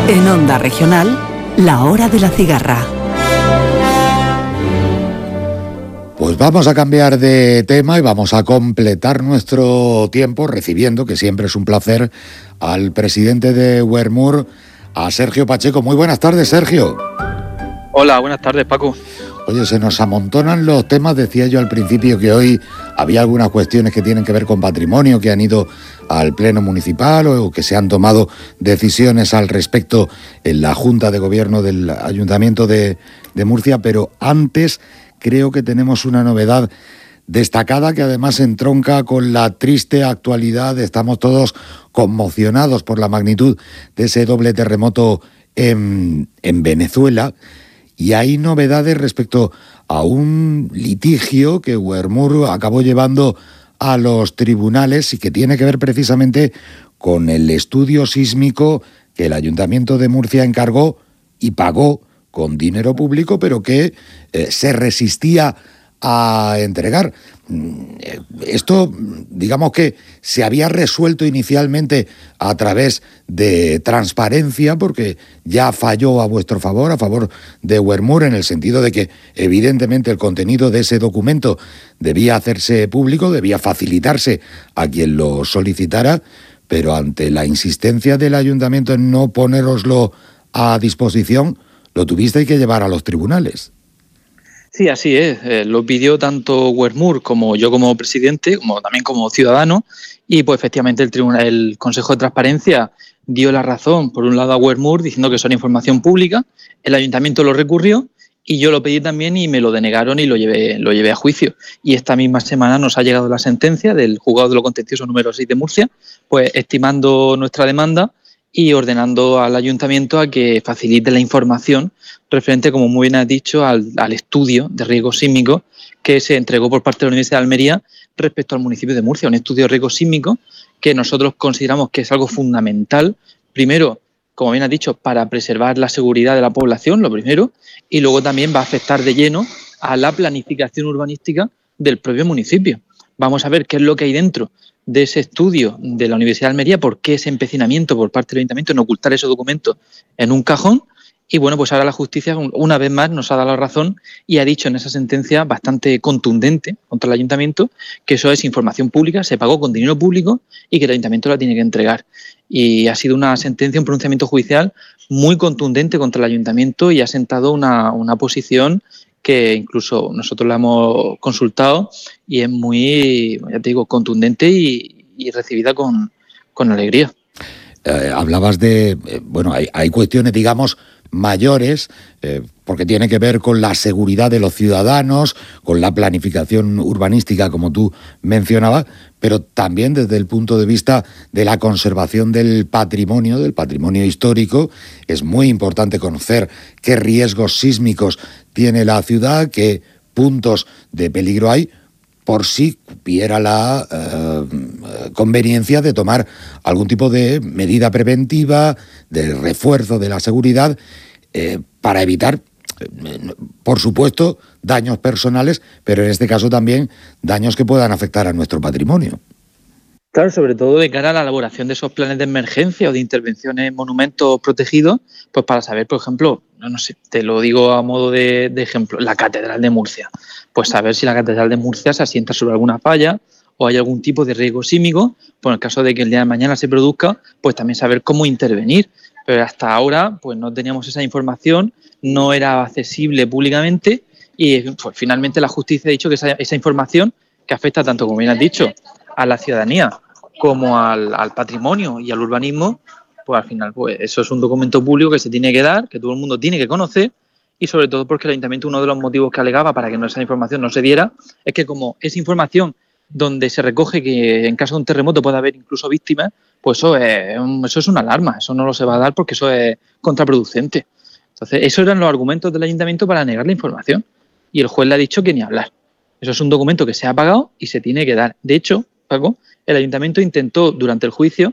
En Onda Regional, la hora de la cigarra. Pues vamos a cambiar de tema y vamos a completar nuestro tiempo recibiendo, que siempre es un placer, al presidente de Wermur, a Sergio Pacheco. Muy buenas tardes, Sergio. Hola, buenas tardes, Paco. Oye, se nos amontonan los temas. Decía yo al principio que hoy había algunas cuestiones que tienen que ver con patrimonio, que han ido al Pleno Municipal o que se han tomado decisiones al respecto en la Junta de Gobierno del Ayuntamiento de Murcia, pero antes creo que tenemos una novedad destacada que además entronca con la triste actualidad. Estamos todos conmocionados por la magnitud de ese doble terremoto en Venezuela. Y hay novedades respecto a un litigio que Wermur acabó llevando a los tribunales y que tiene que ver precisamente con el estudio sísmico que el Ayuntamiento de Murcia encargó y pagó con dinero público, pero que se resistía a entregar. Esto, digamos que se había resuelto inicialmente a través de transparencia, porque ya falló a vuestro favor, a favor de Wermur, en el sentido de que evidentemente el contenido de ese documento debía hacerse público, debía facilitarse a quien lo solicitara, pero ante la insistencia del ayuntamiento en no ponéroslo a disposición, lo tuvisteis que llevar a los tribunales. Sí, así es. Lo pidió tanto Wermur como yo como presidente, como también como ciudadano, y pues efectivamente el Consejo de Transparencia dio la razón, por un lado, a Wermur, diciendo que eso era información pública. El ayuntamiento lo recurrió y yo lo pedí también y me lo denegaron y lo llevé a juicio. Y esta misma semana nos ha llegado la sentencia del Juzgado de lo Contencioso número 6 de Murcia, pues estimando nuestra demanda y ordenando al ayuntamiento a que facilite la información referente, como muy bien has dicho, al estudio de riesgo sísmico que se entregó por parte de la Universidad de Almería respecto al municipio de Murcia. Un estudio de riesgo sísmico que nosotros consideramos que es algo fundamental, primero, como bien has dicho, para preservar la seguridad de la población, lo primero, y luego también va a afectar de lleno a la planificación urbanística del propio municipio. Vamos a ver qué es lo que hay dentro de ese estudio de la Universidad de Almería, por qué ese empecinamiento por parte del ayuntamiento en ocultar esos documentos en un cajón. Y bueno, pues ahora la justicia una vez más nos ha dado la razón y ha dicho en esa sentencia bastante contundente contra el ayuntamiento que eso es información pública, se pagó con dinero público y que el ayuntamiento la tiene que entregar. Y ha sido una sentencia, un pronunciamiento judicial muy contundente contra el ayuntamiento y ha sentado una posición que incluso nosotros la hemos consultado y es muy, ya te digo, contundente y recibida con alegría. Hablabas de, bueno, hay cuestiones, digamos, mayores, porque tiene que ver con la seguridad de los ciudadanos, con la planificación urbanística, como tú mencionabas, pero también desde el punto de vista de la conservación del patrimonio histórico. Es muy importante conocer qué riesgos sísmicos tiene la ciudad, qué puntos de peligro hay, por si hubiera la conveniencia de tomar algún tipo de medida preventiva, de refuerzo de la seguridad, para evitar, por supuesto, daños personales, pero en este caso también daños que puedan afectar a nuestro patrimonio. Claro, sobre todo de cara a la elaboración de esos planes de emergencia o de intervención en monumentos protegidos, pues para saber, por ejemplo, no sé, te lo digo a modo de ejemplo, la Catedral de Murcia. Pues saber si la Catedral de Murcia se asienta sobre alguna falla o hay algún tipo de riesgo sísmico, pues en el caso de que el día de mañana se produzca, pues también saber cómo intervenir. Pero hasta ahora, pues no teníamos esa información, no era accesible públicamente y pues finalmente la justicia ha dicho que esa información, que afecta tanto, como bien has dicho, a la ciudadanía como al patrimonio y al urbanismo, pues al final pues eso es un documento público que se tiene que dar, que todo el mundo tiene que conocer, y sobre todo porque el ayuntamiento, uno de los motivos que alegaba para que esa información no se diera es que como es información donde se recoge que en caso de un terremoto puede haber incluso víctimas, pues eso es una alarma, eso no lo se va a dar porque eso es contraproducente. Entonces, esos eran los argumentos del ayuntamiento para negar la información y el juez le ha dicho que ni hablar. Eso es un documento que se ha pagado y se tiene que dar. De hecho, Paco, el ayuntamiento intentó durante el juicio